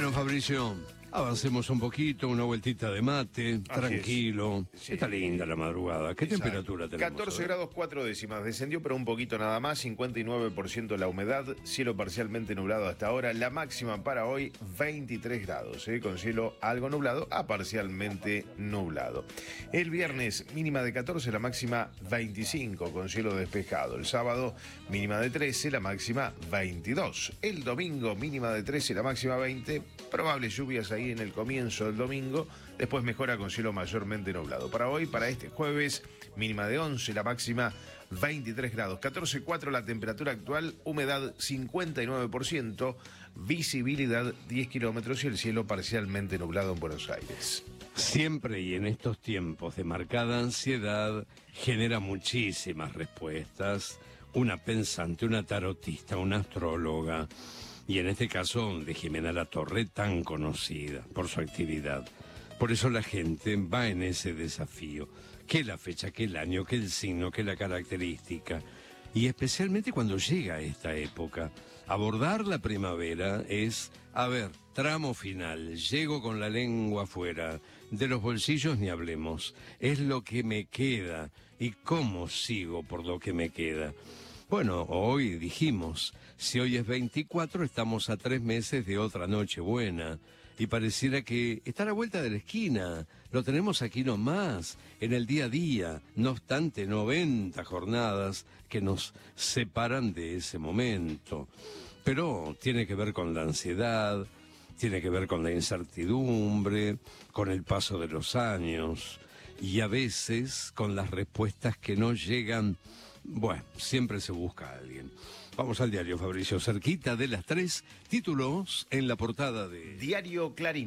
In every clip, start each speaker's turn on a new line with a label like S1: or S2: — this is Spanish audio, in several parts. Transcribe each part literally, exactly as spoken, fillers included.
S1: Bueno, Fabricio, avancemos un poquito, una vueltita de mate,
S2: Así
S1: tranquilo.
S2: Sí.
S1: Está linda la madrugada. ¿Qué
S2: Exacto.
S1: temperatura tenemos?
S2: catorce
S1: hoy?
S2: grados cuatro décimas. Descendió pero un poquito nada más. cincuenta y nueve por ciento la humedad. Cielo parcialmente nublado hasta ahora. La máxima para hoy, veintitrés grados. ¿eh? Con cielo algo nublado a parcialmente nublado. El viernes, mínima de catorce, la máxima veinticinco, con cielo despejado. El sábado, mínima de trece, la máxima veintidós. El domingo, mínima de trece, la máxima veinte. Probables lluvias ahí en el comienzo del domingo. Después mejora con cielo mayormente nublado. Para hoy, para este jueves, mínima de once, la máxima veintitrés grados. catorce coma cuatro la temperatura actual, humedad cincuenta y nueve por ciento, visibilidad diez kilómetros y el cielo parcialmente nublado en Buenos Aires.
S1: Siempre y en estos tiempos de marcada ansiedad genera muchísimas respuestas. Una pensante, una tarotista, una astróloga. Y en este caso de Jimena Latorre, tan conocida por su actividad. Por eso la gente va en ese desafío. ¿Qué la fecha, qué el año, qué el signo, qué la característica? Y especialmente cuando llega esta época. Abordar la primavera es, a ver, tramo final, llego con la lengua afuera, de los bolsillos ni hablemos. Es lo que me queda y cómo sigo por lo que me queda. Bueno, hoy dijimos, si hoy es veinticuatro, estamos a tres meses de otra Nochebuena. Y pareciera que está a la vuelta de la esquina. Lo tenemos aquí nomás, en el día a día. No obstante, noventa jornadas que nos separan de ese momento. Pero tiene que ver con la ansiedad, tiene que ver con la incertidumbre, con el paso de los años. Y a veces con las respuestas que no llegan. Bueno, siempre se busca a alguien. Vamos al diario, Fabricio, cerquita de las tres, títulos en la portada de...
S2: Diario Clarín.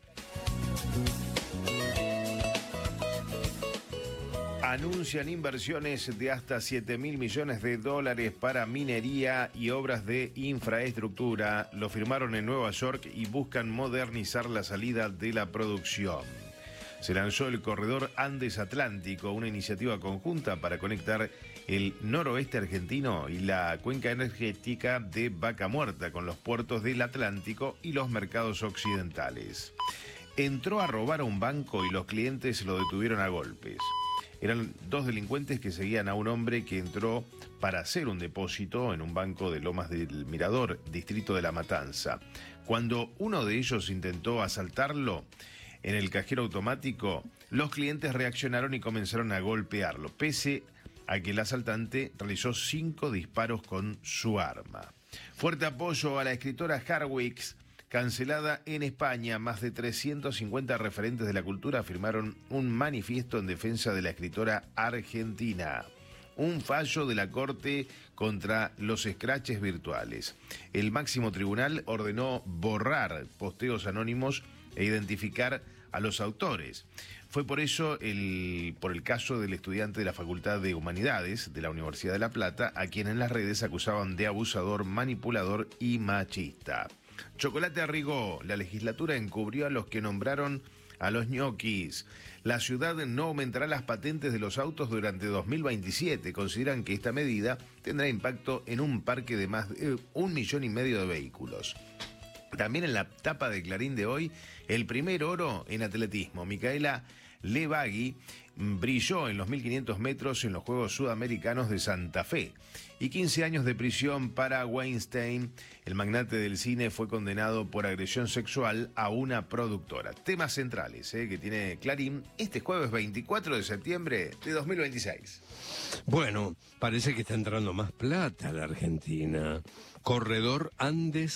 S2: Anuncian inversiones de hasta siete mil millones de dólares para minería y obras de infraestructura. Lo firmaron en Nueva York y buscan modernizar la salida de la producción. Se lanzó el Corredor Andes Atlántico, una iniciativa conjunta para conectar el noroeste argentino y la cuenca energética de Vaca Muerta con los puertos del Atlántico y los mercados occidentales. Entró a robar a un banco y los clientes lo detuvieron a golpes. Eran dos delincuentes que seguían a un hombre que entró para hacer un depósito en un banco de Lomas del Mirador, distrito de La Matanza. Cuando uno de ellos intentó asaltarlo, en el cajero automático, los clientes reaccionaron y comenzaron a golpearlo, pese a que el asaltante realizó cinco disparos con su arma. Fuerte apoyo a la escritora Harwicks, cancelada en España. Más de trescientos cincuenta referentes de la cultura firmaron un manifiesto en defensa de la escritora argentina. Un fallo de la Corte contra los escraches virtuales. El máximo tribunal ordenó borrar posteos anónimos e identificar a los autores. Fue por eso, el, por el caso del estudiante de la Facultad de Humanidades de la Universidad de La Plata, a quien en las redes acusaban de abusador, manipulador y machista. Chocolate Arrigó, la legislatura encubrió a los que nombraron a los ñoquis. La ciudad no aumentará las patentes de los autos durante dos mil veintisiete. Consideran que esta medida tendrá impacto en un parque de más de un millón y medio de vehículos. También en la tapa de Clarín de hoy, el primer oro en atletismo. Micaela Levagui brilló en los mil quinientos metros en los Juegos Sudamericanos de Santa Fe. Y quince años de prisión para Weinstein. El magnate del cine fue condenado por agresión sexual a una productora. Temas centrales eh, que tiene Clarín este jueves veinticuatro de septiembre de dos mil veintiséis.
S1: Bueno, parece que está entrando más plata a la Argentina. Corredor Andes